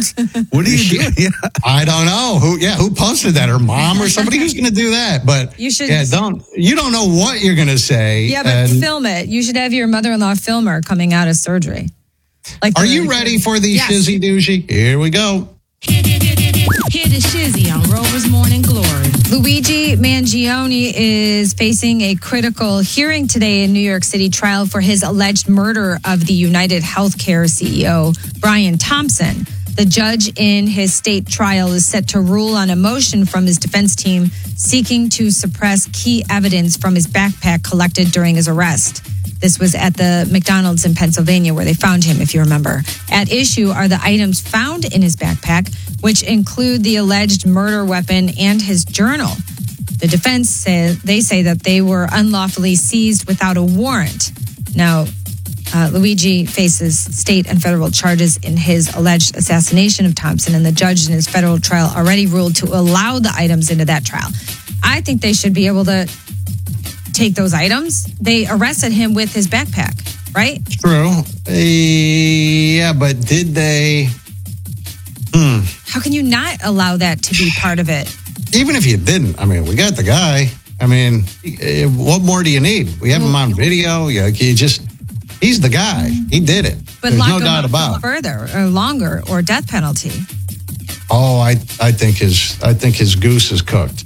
What are you doing? Yeah. I don't know who posted that, her mom or somebody who's going to do that. But you should. You don't know what you're going to say. Yeah, but film it. You should have your mother-in-law film her coming out of surgery. Are you ready for the shizzy doozy? Here we go. Hear the shizzy on Rover's Morning Glory. Luigi Mangione is facing a critical hearing today in New York City trial for his alleged murder of the United Healthcare CEO, Brian Thompson. The judge in his state trial is set to rule on a motion from his defense team seeking to suppress key evidence from his backpack collected during his arrest. This was at the McDonald's in Pennsylvania where they found him, if you remember. At issue are the items found in his backpack, which include the alleged murder weapon and his journal. The defense say that they were unlawfully seized without a warrant. Now, Luigi faces state and federal charges in his alleged assassination of Thompson, and the judge in his federal trial already ruled to allow the items into that trial. I think they should be able to take those items. They arrested him with his backpack, right? True. Yeah, but did they? How can you not allow that to be part of it? Even if you didn't, I mean, we got the guy. I mean, what more do you need? We have him on video. He's the guy. He did it. But there's lock no him doubt up about it. further or longer or death penalty. Oh, I think his goose is cooked.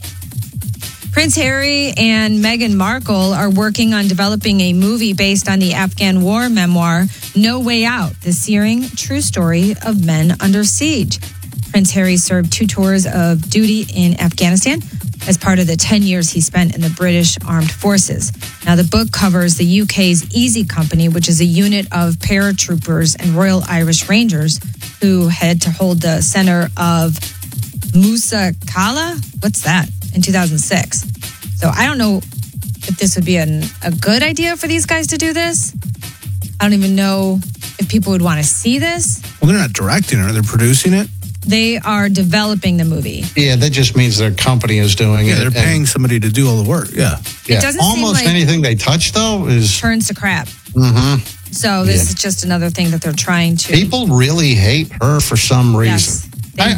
Prince Harry and Meghan Markle are working on developing a movie based on the Afghan war memoir, No Way Out, the searing true story of men under siege. Prince Harry served 2 tours of duty in Afghanistan as part of the 10 years he spent in the British Armed Forces. Now, the book covers the UK's Easy Company, which is a unit of paratroopers and Royal Irish Rangers who had to hold the center of Musa Kala. What's that? In 2006. So I don't know if this would be a good idea for these guys to do this. I don't even know if people would want to see this. Well, they're not directing it. They're producing it. They are developing the movie. Yeah, that just means their company is doing it. Yeah, they're paying somebody to do all the work. Yeah. It doesn't almost seem like anything they touch, though, is turns to crap. Mm-hmm. So this is just another thing that they're trying to. People really hate her for some reason. Yes,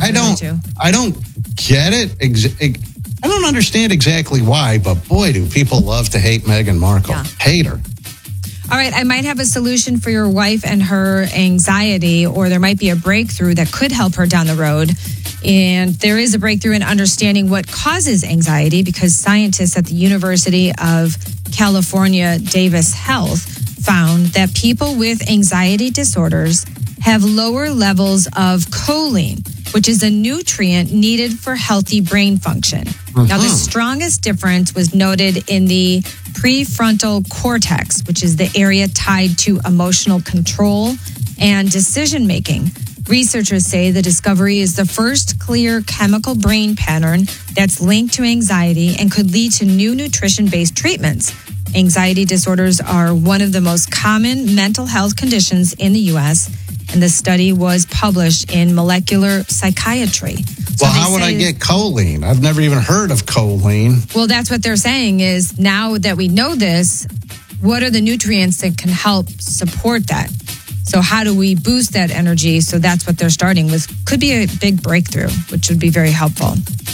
I don't get it. I don't understand exactly why, but boy, do people love to hate Meghan Markle. Yeah. Hate her. All right, I might have a solution for your wife and her anxiety, or there might be a breakthrough that could help her down the road. And there is a breakthrough in understanding what causes anxiety because scientists at the University of California, Davis Health found that people with anxiety disorders have lower levels of choline, which is a nutrient needed for healthy brain function. Now, the strongest difference was noted in the prefrontal cortex, which is the area tied to emotional control and decision-making. Researchers say the discovery is the first clear chemical brain pattern that's linked to anxiety and could lead to new nutrition-based treatments. Anxiety disorders are one of the most common mental health conditions in the U.S., and the study was published in Molecular Psychiatry. Well, how would I get choline? I've never even heard of choline. Well, that's what they're saying is now that we know this, what are the nutrients that can help support that? So how do we boost that energy? So that's what they're starting with. Could be a big breakthrough, which would be very helpful.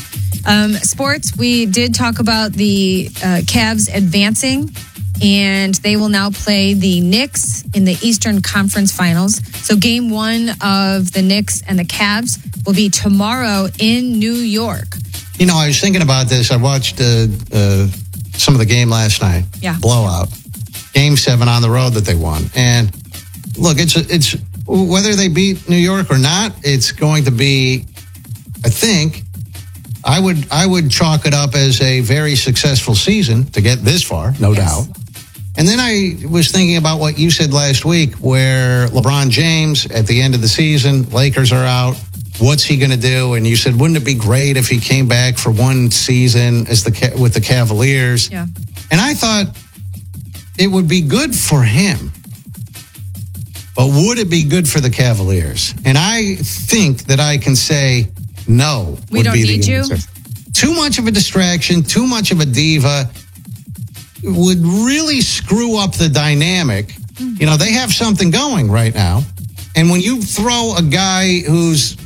Sports, we did talk about the Cavs advancing, and they will now play the Knicks in the Eastern Conference Finals. So game 1 of the Knicks and the Cavs will be tomorrow in New York. You know, I was thinking about this. I watched some of the game last night. Yeah. Blowout. Game 7 on the road that they won. And look, it's whether they beat New York or not, it's going to be, I think, I would chalk it up as a very successful season to get this far, no doubt. And then I was thinking about what you said last week, where LeBron James, at the end of the season, Lakers are out. What's he going to do? And you said, wouldn't it be great if he came back for one season as with the Cavaliers? Yeah. And I thought it would be good for him. But would it be good for the Cavaliers? And I think that I can say no. We don't need you? Too much of a distraction, too much of a diva would really screw up the dynamic. You know, they have something going right now. And when you throw a guy who's